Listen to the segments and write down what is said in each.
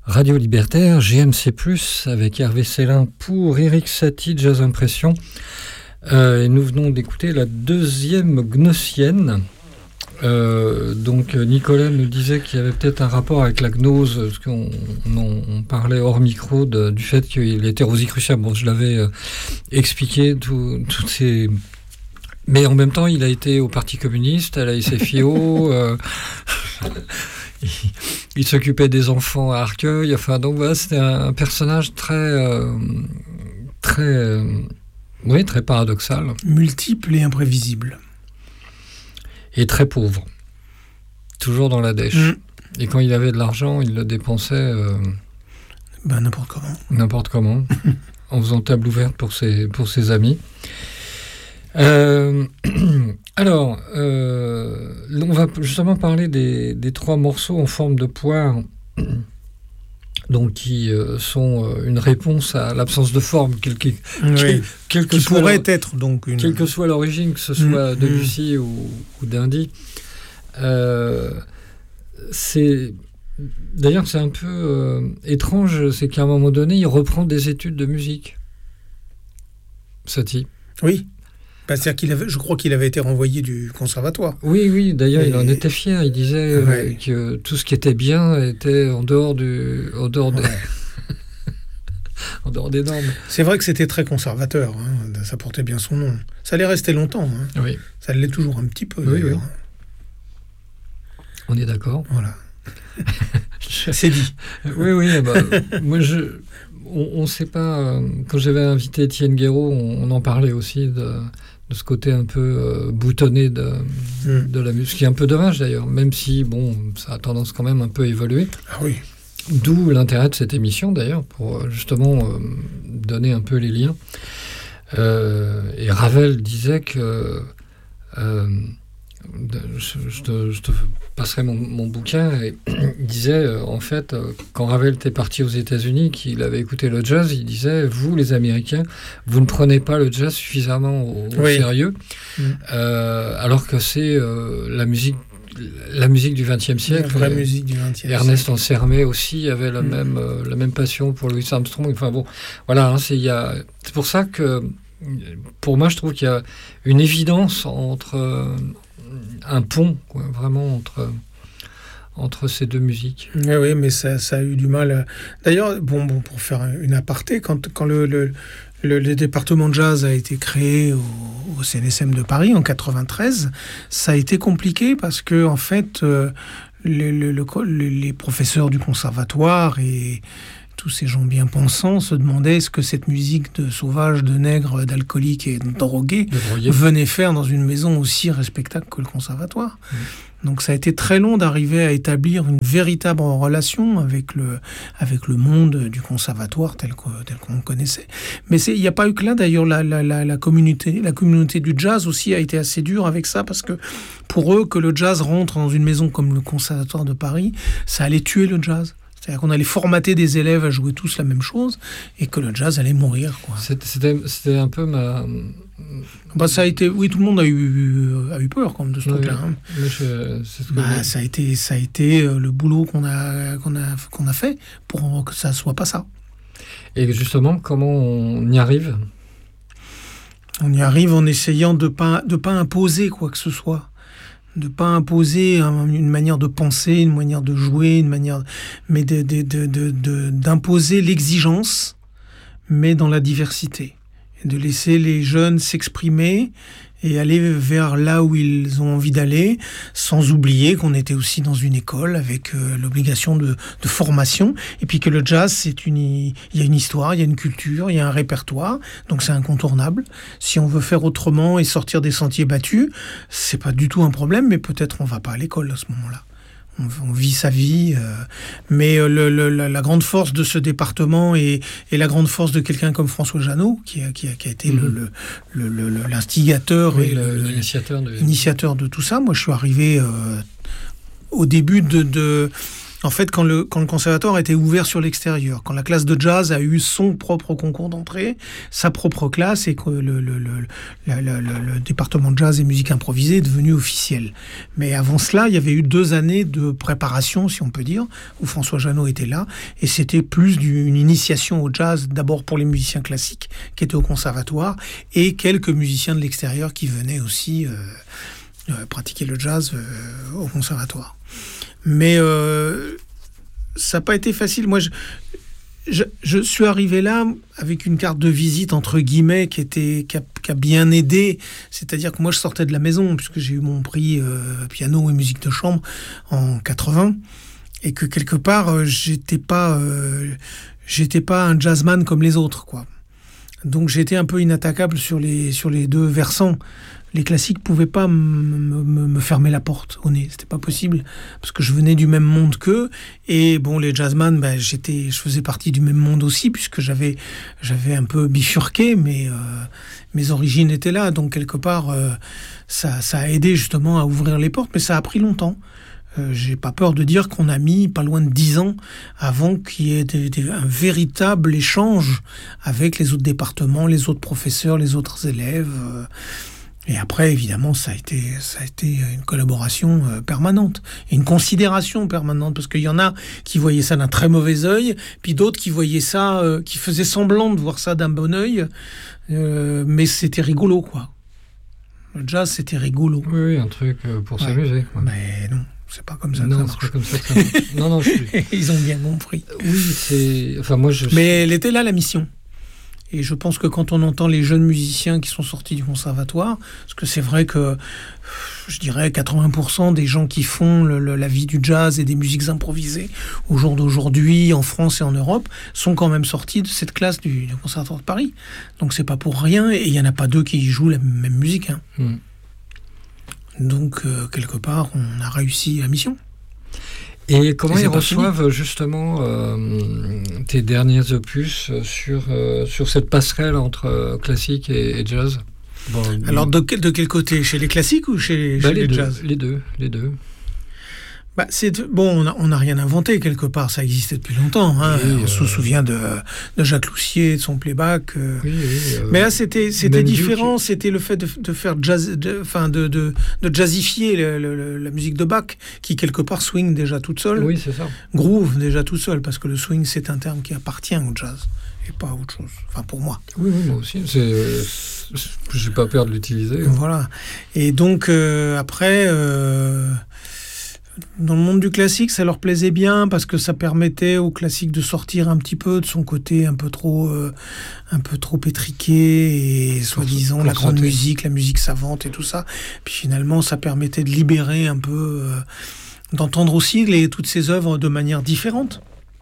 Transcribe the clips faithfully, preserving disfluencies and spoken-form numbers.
Radio Libertaire, G M C plus, avec Hervé Célin pour Eric Satie, Jazz Impression. Euh, et nous venons d'écouter la deuxième Gnossienne. Euh, donc Nicolas nous disait qu'il y avait peut-être un rapport avec la gnose, parce qu'on on, on parlait hors micro de, du fait qu'il était rosicrucien. Bon, je l'avais euh, expliqué, toutes ces... Mais en même temps, il a été au Parti communiste, à la S F I O... euh... Il, il s'occupait des enfants à Arcueil. Enfin, donc voilà, c'était un, un personnage très, euh, très, euh, oui, très paradoxal, multiple et imprévisible, et très pauvre. Toujours dans la dèche. Mmh. Et quand il avait de l'argent, il le dépensait. Euh, ben n'importe comment. N'importe comment, en faisant table ouverte pour ses pour ses amis. Euh, alors, euh, on va justement parler des, des trois morceaux en forme de poire, donc qui euh, sont euh, une réponse à l'absence de forme, quel, quel, oui. quel, quel que qui soit pourrait être donc une... quelle que soit l'origine, que ce soit mmh. Debussy mmh. ou, ou d'Indy. Euh, c'est d'ailleurs c'est un peu euh, étrange, c'est qu'à un moment donné, il reprend des études de musique. Satie. Oui. Bah, c'est-à-dire qu'il avait, je crois qu'il avait été renvoyé du conservatoire. Oui, oui, d'ailleurs, et... il en était fier. Il disait ouais. euh, que tout ce qui était bien était en dehors, du, en dehors, ouais. des... en dehors des normes. C'est vrai que c'était très conservateur. Hein. Ça portait bien son nom. Ça allait rester longtemps. Hein. Oui. Ça l'est toujours un petit peu, oui, d'ailleurs. Oui. On est d'accord. Voilà. C'est dit. Oui, oui. Bah, moi, je... on ne sait pas... Euh, quand j'avais invité Étienne Guéraud, on, on en parlait aussi de... de ce côté un peu euh, boutonné de, mmh. de la musique, ce qui est un peu dommage d'ailleurs, même si bon, ça a tendance quand même un peu à évoluer. Ah oui. D'où l'intérêt de cette émission d'ailleurs, pour justement euh, donner un peu les liens. Euh, et Ravel disait que... Euh, je, je, te, je te passerai mon, mon bouquin, et il disait, euh, en fait, euh, quand Ravel était parti aux États-Unis, qu'il avait écouté le jazz, il disait, vous, les Américains, vous ne prenez pas le jazz suffisamment au, au oui. sérieux, mmh. euh, alors que c'est euh, la musique la musique du vingtième siècle. La vraie musique du vingtième Ernest siècle. Ansermet aussi avait la, mmh. même, euh, la même passion pour Louis Armstrong. Enfin bon, voilà, hein, c'est, y a, c'est pour ça que, pour moi, je trouve qu'il y a une évidence entre... Euh, un pont, quoi, vraiment, entre, entre ces deux musiques. Oui, oui, mais ça, ça a eu du mal. D'ailleurs, bon, bon, pour faire une aparté, quand, quand le, le, le, le département de jazz a été créé au, au C N S M de Paris en quatre-vingt-treize, ça a été compliqué parce que, en fait, euh, le, le, le, les professeurs du conservatoire et tous ces gens bien pensants se demandaient ce que cette musique de sauvages, de nègres, d'alcooliques et de drogués venait faire dans une maison aussi respectable que le conservatoire. Mmh. Donc ça a été très long d'arriver à établir une véritable relation avec le, avec le monde du conservatoire tel, que, tel qu'on le connaissait. Mais il n'y a pas eu que là, d'ailleurs, la, la, la, la, communauté, la communauté du jazz aussi a été assez dure avec ça, parce que pour eux, que le jazz rentre dans une maison comme le conservatoire de Paris, ça allait tuer le jazz. C'est-à-dire qu'on allait formater des élèves à jouer tous la même chose et que le jazz allait mourir, quoi. C'était, c'était un peu ma... Bah, ça a été... Oui, tout le monde a eu, a eu peur quand même, de ce oui, truc-là. Hein. Je, c'est ce que bah, ça, a été, ça a été le boulot qu'on a, qu'on a, qu'on a fait pour que ça ne soit pas ça. Et justement, comment on y arrive ? On y arrive en essayant de ne pas, de pas imposer quoi que ce soit. De ne pas imposer une manière de penser, une manière de jouer, une manière, mais de, de, de, de, de, d'imposer l'exigence, mais dans la diversité. Et de laisser les jeunes s'exprimer et aller vers là où ils ont envie d'aller, sans oublier qu'on était aussi dans une école avec euh, l'obligation de, de formation, et puis que le jazz, c'est une, il y a une histoire, il y a une culture, il y a un répertoire, donc c'est incontournable. Si on veut faire autrement et sortir des sentiers battus, c'est pas du tout un problème, mais peut-être on va pas à l'école à ce moment-là. On, on vit sa vie, euh, mais le, le, la, la grande force de ce département et, et la grande force de quelqu'un comme François Janot, qui a, qui a, qui a été mmh. le, le, le, le, l'instigateur oui, et le, le, l'initiateur, de... l'initiateur de tout ça. Moi, je suis arrivé euh, au début de, de En fait, quand le, quand le conservatoire était ouvert sur l'extérieur, quand la classe de jazz a eu son propre concours d'entrée, sa propre classe, et que le, le, le, le, le, le département de jazz et musique improvisée est devenu officiel. Mais avant cela, il y avait eu deux années de préparation, si on peut dire, où François Jeannot était là, et c'était plus d'une initiation au jazz, d'abord pour les musiciens classiques qui étaient au conservatoire, et quelques musiciens de l'extérieur qui venaient aussi euh, euh, pratiquer le jazz euh, au conservatoire. Mais euh, ça n'a pas été facile. Moi, je, je, je suis arrivé là avec une carte de visite, entre guillemets, qui, était, qui, a, qui a bien aidé. C'est-à-dire que moi, je sortais de la maison, puisque j'ai eu mon prix euh, piano et musique de chambre en quatre-vingts, et que quelque part, euh, j'étais pas, euh, j'étais pas un jazzman comme les autres, quoi. Donc j'étais un peu inattaquable sur les, sur les deux versants. Les classiques pouvaient pas me, me, me fermer la porte au nez, c'était pas possible, parce que je venais du même monde qu'eux, et bon, les jazzman, ben, j'étais, je faisais partie du même monde aussi, puisque j'avais, j'avais un peu bifurqué, mais euh, mes origines étaient là, donc quelque part, euh, ça, ça a aidé justement à ouvrir les portes, mais ça a pris longtemps. Euh, j'ai pas peur de dire qu'on a mis pas loin de dix ans avant qu'il y ait des, des, un véritable échange avec les autres départements, les autres professeurs, les autres élèves. Euh, et après, évidemment, ça a été, ça a été une collaboration euh, permanente, et une considération permanente, parce qu'il y en a qui voyaient ça d'un très mauvais œil, puis d'autres qui voyaient ça, euh, qui faisaient semblant de voir ça d'un bon œil, euh, mais c'était rigolo, quoi. Le jazz, c'était rigolo. Oui, oui, un truc pour ouais. s'amuser, quoi. Mais non. C'est pas comme ça que non, ça marche. C'est pas comme ça que ça marche. non, non, je suis... Ils ont bien compris. Oui, c'est... Enfin, moi, je... Mais elle était là, la mission. Et je pense que quand on entend les jeunes musiciens qui sont sortis du conservatoire, parce que c'est vrai que, je dirais, quatre-vingts pour cent des gens qui font le, le, la vie du jazz et des musiques improvisées au jour d'aujourd'hui, en France et en Europe, sont quand même sortis de cette classe du, du conservatoire de Paris. Donc c'est pas pour rien, et il n'y en a pas deux qui jouent la même musique, hein. Mm. Donc, euh, quelque part, on a réussi la mission. Et comment ils reçoivent justement euh, tes derniers opus sur, euh, sur cette passerelle entre euh, classique et, et jazz? Bon, Alors, de quel, de quel côté? Chez les classiques ou chez, bah, chez les, les deux, jazz? Les deux, les deux. Bah, c'est, bon, on n'a rien inventé quelque part, ça existait depuis longtemps. Hein. Oui, on euh... se souvient de, de Jacques Loussier, de son playback. Euh. Oui, oui, euh... Mais là, c'était, c'était différent. Qui... C'était le fait de, de faire jazz, de, enfin, de, de, de jazzifier le, le, la musique de Bach, qui quelque part swing déjà toute seule. Oui, c'est ça. Groove déjà tout seul, parce que le swing, c'est un terme qui appartient au jazz et pas à autre chose. Enfin, pour moi. Oui, oui, moi aussi. C'est, j'ai pas peur de l'utiliser. Voilà. Et donc euh, après. Euh... Dans le monde du classique, ça leur plaisait bien parce que ça permettait au classique de sortir un petit peu de son côté un peu trop, euh, un peu trop étriqué et soi-disant la grande musique, la musique savante et tout ça. Puis finalement, ça permettait de libérer un peu, euh, d'entendre aussi les, toutes ces œuvres de manière différente.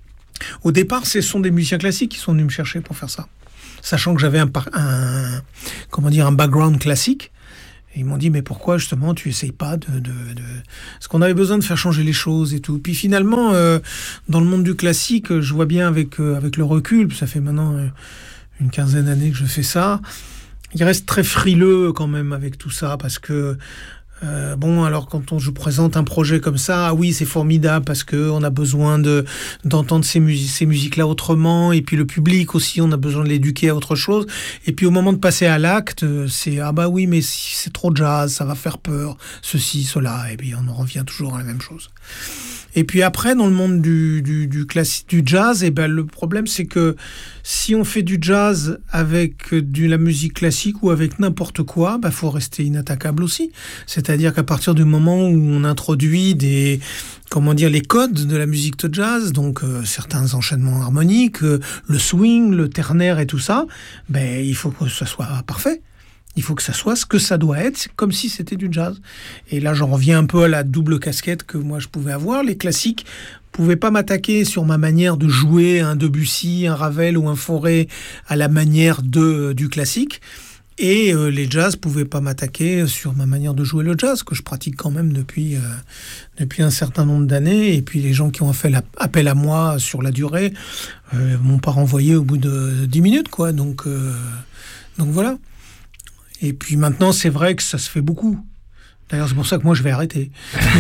Au départ, ce sont des musiciens classiques qui sont venus me chercher pour faire ça, sachant que j'avais un, un, comment dire, un background classique. Et ils m'ont dit, mais pourquoi justement tu essayes pas de, de, de... Parce qu'on avait besoin de faire changer les choses et tout. Puis finalement, euh, dans le monde du classique, je vois bien avec, euh, avec le recul, ça fait maintenant euh, une quinzaine d'années que je fais ça, il reste très frileux quand même avec tout ça, parce que Euh, bon, alors quand on, je présente un projet comme ça, ah oui, c'est formidable parce qu'on a besoin de, d'entendre ces, mus- ces musiques-là autrement, et puis le public aussi, on a besoin de l'éduquer à autre chose. Et puis au moment de passer à l'acte, c'est ah bah oui, mais si c'est trop jazz, ça va faire peur, ceci, cela, et puis on en revient toujours à la même chose. Et puis après, dans le monde du, du, du, classi- du jazz, et ben, le problème, c'est que si on fait du jazz avec de la musique classique ou avec n'importe quoi, il ben, faut rester inattaquable aussi. C'est-à-dire qu'à partir du moment où on introduit des, comment dire, les codes de la musique de jazz, donc euh, certains enchaînements harmoniques, euh, le swing, le ternaire et tout ça, ben, il faut que ça soit parfait. Il faut que ça soit ce que ça doit être, comme si c'était du jazz. Et là, j'en reviens un peu à la double casquette que moi, je pouvais avoir. Les classiques pouvaient pas m'attaquer sur ma manière de jouer un Debussy, un Ravel ou un Fauré à la manière de, du classique. Et euh, les jazz pouvaient pas m'attaquer sur ma manière de jouer le jazz, que je pratique quand même depuis, euh, depuis un certain nombre d'années. Et puis les gens qui ont fait la, appel à moi sur la durée euh, m'ont pas renvoyé au bout de dix minutes, quoi. Donc, euh, donc voilà. Et puis maintenant, c'est vrai que ça se fait beaucoup. D'ailleurs, c'est pour ça que moi, je vais arrêter.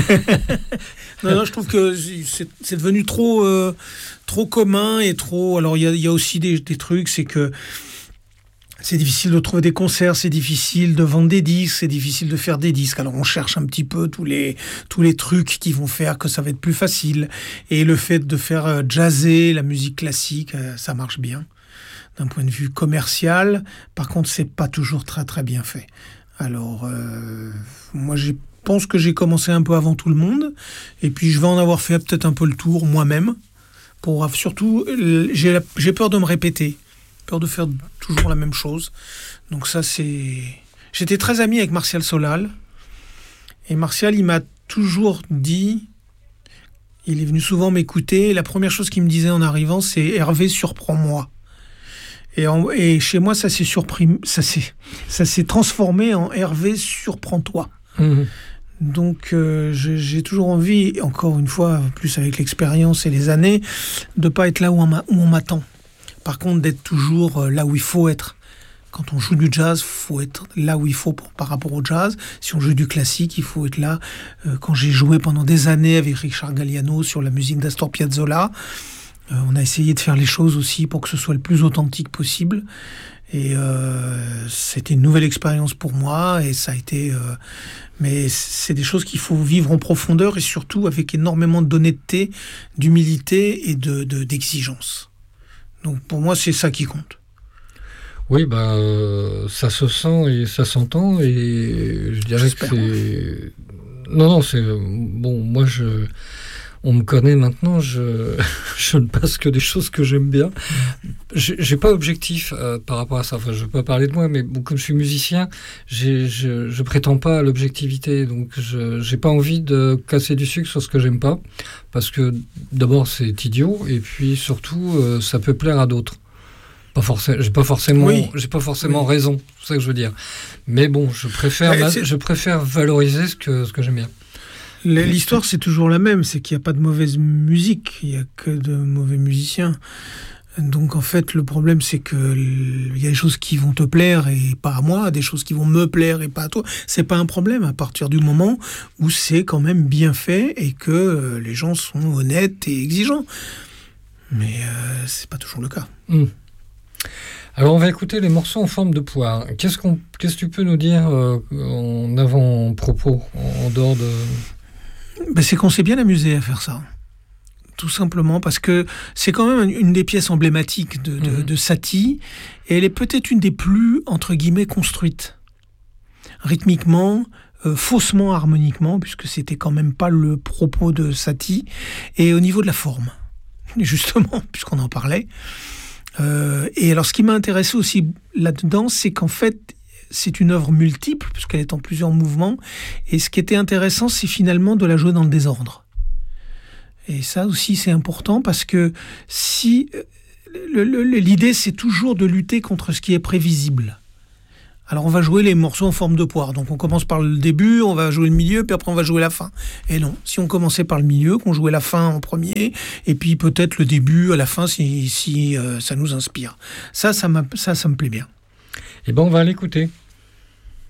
non, non, je trouve que c'est, c'est devenu trop, euh, trop commun et trop... Alors, il y a, y a aussi des, des trucs, c'est que c'est difficile de trouver des concerts, c'est difficile de vendre des disques, c'est difficile de faire des disques. Alors, on cherche un petit peu tous les, tous les trucs qui vont faire que ça va être plus facile. Et le fait de faire euh, jazzer la musique classique, euh, ça marche bien. D'un point de vue commercial, par contre, c'est pas toujours très, très bien fait. Alors, euh, moi, je pense que j'ai commencé un peu avant tout le monde. Et puis, je vais en avoir fait peut-être un peu le tour moi-même. Pour, surtout, j'ai, j'ai peur de me répéter. Peur de faire toujours la même chose. Donc ça, c'est... J'étais très ami avec Martial Solal. Et Martial, il m'a toujours dit... Il est venu souvent m'écouter. Et la première chose qu'il me disait en arrivant, c'est « Hervé, surprends-moi ». Et, en, et chez moi, ça s'est, surpris, ça, s'est, ça s'est transformé en « Hervé, surprends-toi ». Mmh. Donc, euh, j'ai, j'ai toujours envie, encore une fois, plus avec l'expérience et les années, de ne pas être là où on, m'a, où on m'attend. Par contre, d'être toujours là où il faut être. Quand on joue du jazz, il faut être là où il faut pour, par rapport au jazz. Si on joue du classique, il faut être là. Euh, quand j'ai joué pendant des années avec Richard Galliano sur la musique d'Astor Piazzolla, euh, on a essayé de faire les choses aussi pour que ce soit le plus authentique possible. Et euh, c'était une nouvelle expérience pour moi. Et ça a été... Euh, mais c'est des choses qu'il faut vivre en profondeur et surtout avec énormément d'honnêteté, d'humilité et de, de, d'exigence. Donc pour moi, c'est ça qui compte. Oui, bah, euh, ça se sent et ça s'entend, et je dirais J'espère. que c'est... Non, non, c'est... Bon, moi, je... on me connaît maintenant, je, je ne passe que des choses que j'aime bien. J'ai, j'ai pas objectif euh, par rapport à ça. Enfin, je veux pas parler de moi, mais bon, comme je suis musicien, j'ai, je, je prétends pas à l'objectivité. Donc, je j'ai pas envie de casser du sucre sur ce que j'aime pas, parce que d'abord c'est idiot, et puis surtout euh, ça peut plaire à d'autres. Pas forcément, j'ai pas forcément, oui. j'ai pas forcément oui. raison. C'est ça que je veux dire. Mais bon, je préfère, ma, je préfère valoriser ce que ce que j'aime bien. L'histoire, c'est toujours la même, c'est qu'il n'y a pas de mauvaise musique, il n'y a que de mauvais musiciens. Donc en fait, le problème, c'est qu'il y a des choses qui vont te plaire et pas à moi, des choses qui vont me plaire et pas à toi. C'est pas un problème à partir du moment où c'est quand même bien fait et que les gens sont honnêtes et exigeants. Mais euh, c'est pas toujours le cas. Mmh. Alors on va écouter les morceaux en forme de poire. Qu'est-ce, qu'on, qu'est-ce que tu peux nous dire euh, en avant-propos, en, en dehors de... Ben c'est qu'on s'est bien amusé à faire ça. Tout simplement parce que c'est quand même une des pièces emblématiques de, de, mmh. de Satie, et elle est peut-être une des plus, entre guillemets, construites. Rythmiquement, euh, faussement harmoniquement, puisque c'était quand même pas le propos de Satie, et au niveau de la forme, justement, puisqu'on en parlait. Euh, et alors, ce qui m'a intéressé aussi là-dedans, c'est qu'en fait, c'est une œuvre multiple, puisqu'elle est en plusieurs mouvements, et ce qui était intéressant, c'est finalement de la jouer dans le désordre. Et ça aussi, c'est important, parce que si le, le, l'idée, c'est toujours de lutter contre ce qui est prévisible. Alors, on va jouer les morceaux en forme de poire. Donc, on commence par le début, on va jouer le milieu, puis après, on va jouer la fin. Et non, si on commençait par le milieu, qu'on jouait la fin en premier, et puis peut-être le début à la fin, si, si euh, ça nous inspire. Ça, ça, m'a, ça, ça me plaît bien. Eh bien, on va l'écouter.